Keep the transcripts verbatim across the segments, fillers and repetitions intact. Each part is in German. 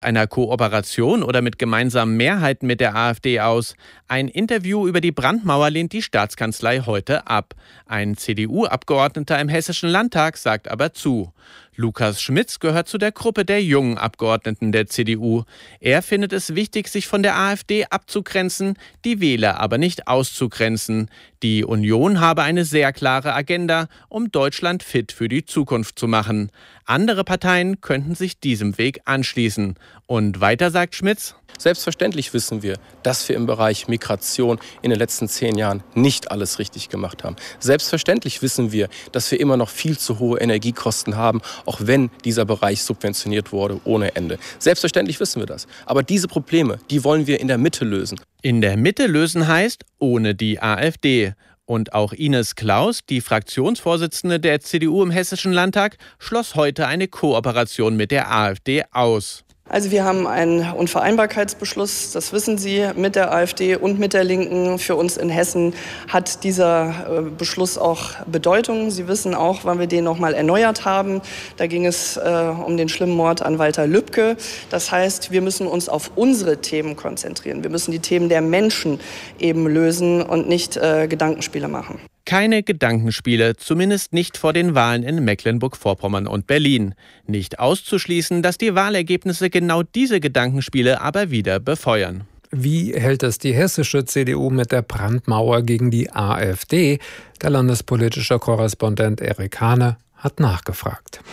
Einer Kooperation oder mit gemeinsamen Mehrheiten mit der AfD aus? Ein Interview über die Brandmauer lehnt die Staatskanzlei heute ab. Ein C D U-Abgeordneter im Hessischen Landtag sagt aber zu. Lukas Schmitz gehört zu der Gruppe der jungen Abgeordneten der C D U. Er findet es wichtig, sich von der AfD abzugrenzen, die Wähler aber nicht auszugrenzen. Die Union habe eine sehr klare Agenda, um Deutschland fit für die Zukunft zu machen. Andere Parteien könnten sich diesem Weg anschließen. Und weiter sagt Schmitz: Selbstverständlich wissen wir, dass wir im Bereich Migration in den letzten zehn Jahren nicht alles richtig gemacht haben. Selbstverständlich wissen wir, dass wir immer noch viel zu hohe Energiekosten haben, auch wenn dieser Bereich subventioniert wurde ohne Ende. Selbstverständlich wissen wir das. Aber diese Probleme, die wollen wir in der Mitte lösen. In der Mitte lösen heißt ohne die AfD. Und auch Ines Claus, die Fraktionsvorsitzende der C D U im Hessischen Landtag, schloss heute eine Kooperation mit der AfD aus. Also wir haben einen Unvereinbarkeitsbeschluss, das wissen Sie, mit der AfD und mit der Linken. Für uns in Hessen hat dieser Beschluss auch Bedeutung. Sie wissen auch, wann wir den noch mal erneuert haben. Da ging es äh, um den schlimmen Mord an Walter Lübcke. Das heißt, wir müssen uns auf unsere Themen konzentrieren. Wir müssen die Themen der Menschen eben lösen und nicht äh, Gedankenspiele machen. Keine Gedankenspiele, zumindest nicht vor den Wahlen in Mecklenburg-Vorpommern und Berlin. Nicht auszuschließen, dass die Wahlergebnisse genau diese Gedankenspiele aber wieder befeuern. Wie hält es die hessische C D U mit der Brandmauer gegen die AfD? Der landespolitische Korrespondent Erik Hane hat nachgefragt.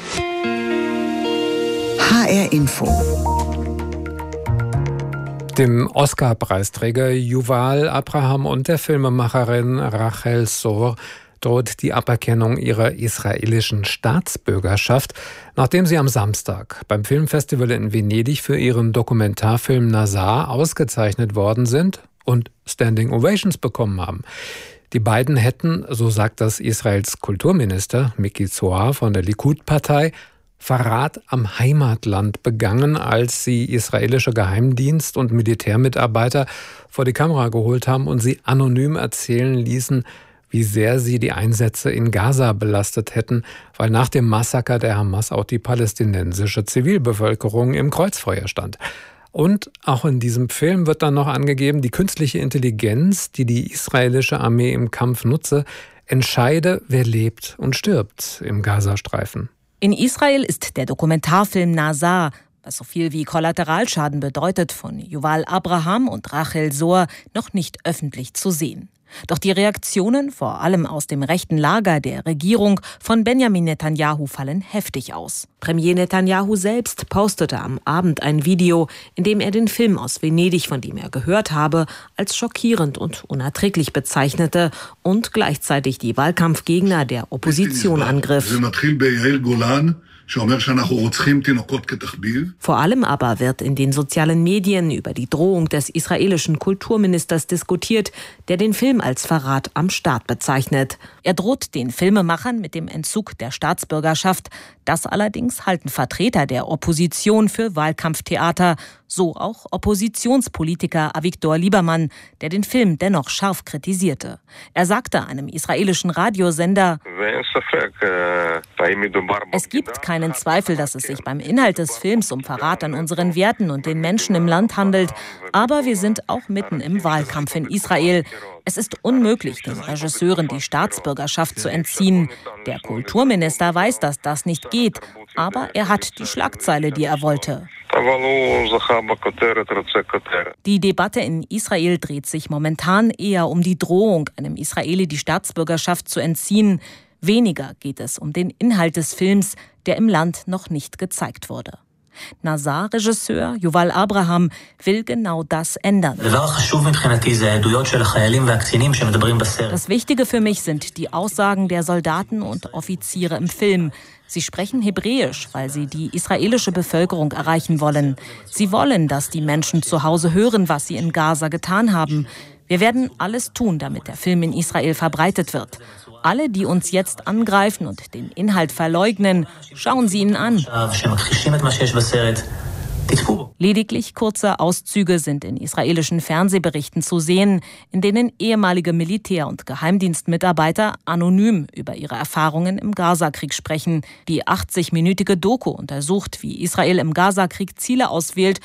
H R Info. Dem Oscar-Preisträger Yuval Abraham und der Filmemacherin Rachel Zohr droht die Aberkennung ihrer israelischen Staatsbürgerschaft, nachdem sie am Samstag beim Filmfestival in Venedig für ihren Dokumentarfilm Nazar ausgezeichnet worden sind und Standing Ovations bekommen haben. Die beiden hätten, so sagt das Israels Kulturminister Miki Zohar von der Likud-Partei, Verrat am Heimatland begangen, als sie israelische Geheimdienst- und Militärmitarbeiter vor die Kamera geholt haben und sie anonym erzählen ließen, wie sehr sie die Einsätze in Gaza belastet hätten, weil nach dem Massaker der Hamas auch die palästinensische Zivilbevölkerung im Kreuzfeuer stand. Und auch in diesem Film wird dann noch angegeben, die künstliche Intelligenz, die die israelische Armee im Kampf nutze, entscheide, wer lebt und stirbt im Gazastreifen. In Israel ist der Dokumentarfilm Nazar, was so viel wie Kollateralschaden bedeutet, von Yuval Abraham und Rachel Zohar noch nicht öffentlich zu sehen. Doch die Reaktionen, vor allem aus dem rechten Lager der Regierung von Benjamin Netanyahu, fallen heftig aus. Premier Netanyahu selbst postete am Abend ein Video, in dem er den Film aus Venedig, von dem er gehört habe, als schockierend und unerträglich bezeichnete und gleichzeitig die Wahlkampfgegner der Opposition angriff. Vor allem aber wird in den sozialen Medien über die Drohung des israelischen Kulturministers diskutiert, der den Film als Verrat am Staat bezeichnet. Er droht den Filmemachern mit dem Entzug der Staatsbürgerschaft. Das allerdings halten Vertreter der Opposition für Wahlkampftheater. So auch Oppositionspolitiker Avigdor Liebermann, der den Film dennoch scharf kritisierte. Er sagte einem israelischen Radiosender: Es gibt keinen Zweifel, dass es sich beim Inhalt des Films um Verrat an unseren Werten und den Menschen im Land handelt. Aber wir sind auch mitten im Wahlkampf in Israel. Es ist unmöglich, den Regisseuren die Staatsbürgerschaft zu entziehen. Der Kulturminister weiß, dass das nicht geht, aber er hat die Schlagzeile, die er wollte. Die Debatte in Israel dreht sich momentan eher um die Drohung, einem Israeli die Staatsbürgerschaft zu entziehen. Weniger geht es um den Inhalt des Films, der im Land noch nicht gezeigt wurde. Nazar-Regisseur Yuval Abraham will genau das ändern. Das Wichtige für mich sind die Aussagen der Soldaten und Offiziere im Film. Sie sprechen Hebräisch, weil sie die israelische Bevölkerung erreichen wollen. Sie wollen, dass die Menschen zu Hause hören, was sie in Gaza getan haben. Wir werden alles tun, damit der Film in Israel verbreitet wird. Alle, die uns jetzt angreifen und den Inhalt verleugnen, schauen Sie ihn an. Lediglich kurze Auszüge sind in israelischen Fernsehberichten zu sehen, in denen ehemalige Militär- und Geheimdienstmitarbeiter anonym über ihre Erfahrungen im Gazakrieg sprechen. Die achtzig-minütige Doku untersucht, wie Israel im Gazakrieg Ziele auswählt,